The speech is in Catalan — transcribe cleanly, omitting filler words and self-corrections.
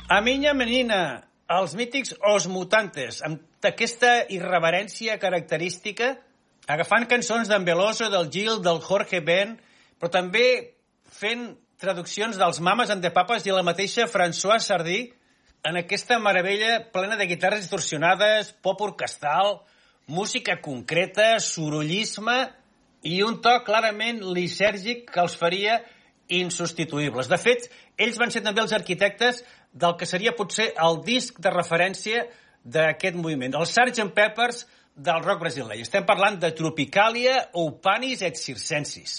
A minya menina, els mítics Os Mutantes, amb aquesta irreverència característica, agafant cançons d'en Veloso, del Gil, del Jorge Ben, però també fent traduccions dels Mamas and the Papas i la mateixa Françoise Sardy, en aquesta meravella plena de guitarres distorsionades, pop orquestal, música concreta, sorollisme i un to clarament lisèrgic que els faria insubstituïbles. De fet, ells van ser també els arquitectes del que seria potser el disc de referència d'aquest moviment, el Sgt. Pepper's del rock brasiler. Estem parlant de Tropicalia ou Panis et Circensis.